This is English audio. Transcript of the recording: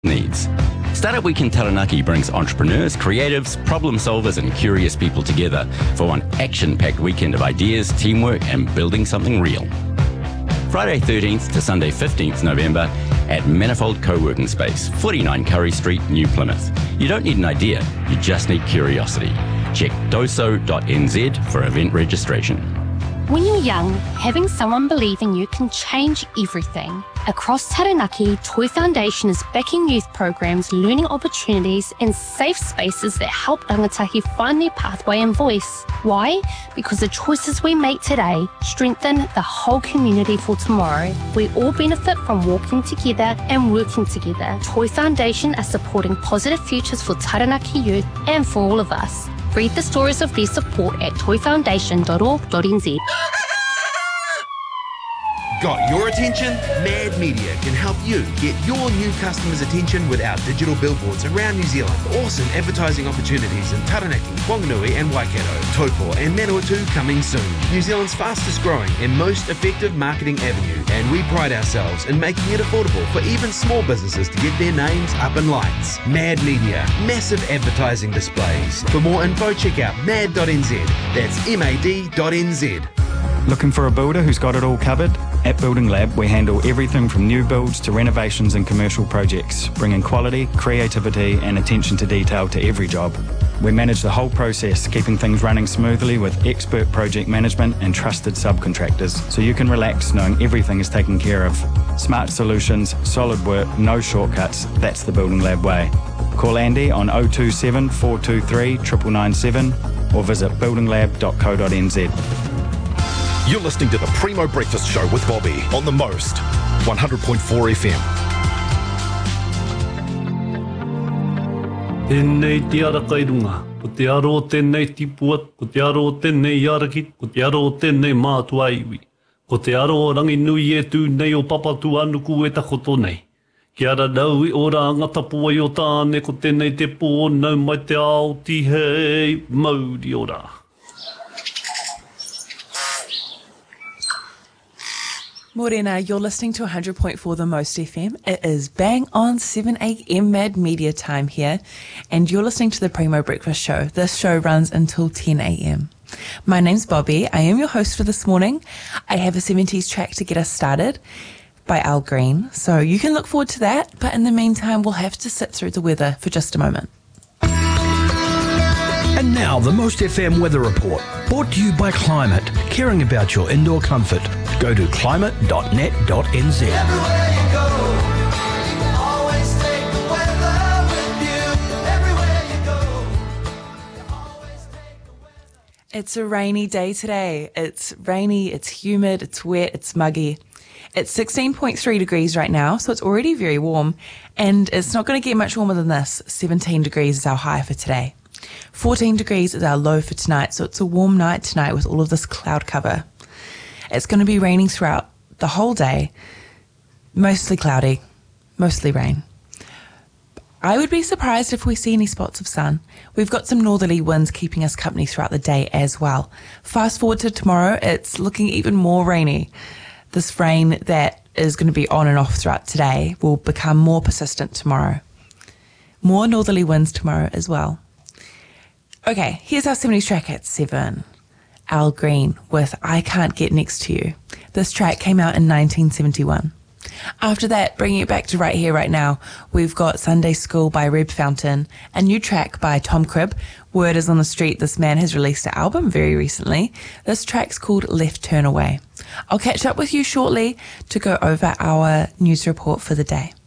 needs. Startup Week in Taranaki brings entrepreneurs, creatives, problem solvers and curious people together for one action-packed weekend of ideas, teamwork and building something real. Friday 13th to Sunday 15th November at Manifold Co-working Space, 49 Curry Street, New Plymouth. You don't need an idea, you just need curiosity. Check doso.nz for event registration. When you're young, having someone believe in you can change everything. Across Taranaki, Toi Foundation is backing youth programs, learning opportunities and safe spaces that help rangatahi find their pathway and voice. Why? Because the choices we make today strengthen the whole community for tomorrow. We all benefit from walking together and working together. Toi Foundation are supporting positive futures for Taranaki youth and for all of us. Read the stories of their support at toifoundation.org.nz. Got your attention? Mad Media can help you get your new customers' attention with our digital billboards around New Zealand. Awesome advertising opportunities in Taranaki, Whanganui and Waikato, Taupo and Manawatu coming soon. New Zealand's fastest growing and most effective marketing avenue, and we pride ourselves in making it affordable for even small businesses to get their names up in lights. Mad Media, massive advertising displays. For more info, check out mad.nz. That's mad.nz. Looking for a builder who's got it all covered? At Building Lab, we handle everything from new builds to renovations and commercial projects, bringing quality, creativity and attention to detail to every job. We manage the whole process, keeping things running smoothly with expert project management and trusted subcontractors, so you can relax knowing everything is taken care of. Smart solutions, solid work, no shortcuts, that's the Building Lab way. Call Andy on 027 423 997 or visit buildinglab.co.nz. You're listening to the Primo Breakfast Show with Bobby on The Most, 100.4 FM. Tēnei te ara kairunga, ko te aro tēnei tipuat, ko te aro tēnei arakit, ko te aro tēnei mātua iwi. Ko te aro rangi nui e tū nei o papatu anuku e takoto nei. Ki ara nau I ora angata pua I o tāne, ko tēnei te pō nau mai te ao ti hei mauri ora. Morena, you're listening to 100.4 The Most FM. It is bang on 7 a.m. Mad Media time here, and you're listening to the Primo Breakfast Show. This show runs until 10 a.m. My name's Bobby. I am your host for this morning. I have a 70s track to get us started by Al Green, so you can look forward to that, but in the meantime, we'll have to sit through the weather for just a moment. And now, the Most FM Weather Report, brought to you by Climate, caring about your indoor comfort. Go to climate.net.nz. Everywhere you go, always take the weather with you. Everywhere you go, always take the weather. It's a rainy day today. It's rainy, it's humid, it's wet, it's muggy. It's 16.3 degrees right now, so it's already very warm, and it's not going to get much warmer than this. 17 degrees is our high for today. 14 degrees is our low for tonight, so it's a warm night tonight with all of this cloud cover. It's going to be raining throughout the whole day, mostly cloudy, mostly rain. I would be surprised if we see any spots of sun. We've got some northerly winds keeping us company throughout the day as well. Fast forward to tomorrow, it's looking even more rainy. This rain that is going to be on and off throughout today will become more persistent tomorrow. More northerly winds tomorrow as well. Okay, here's our 70s track at 7. Al Green with I Can't Get Next to You. This track came out in 1971. After that, bringing it back to right here, right now, we've got Sunday School by Reb Fountain, a new track by Tom Cribb. Word is on the street, this man has released an album very recently. This track's called Left Turn Away. I'll catch up with you shortly to go over our news report for the day.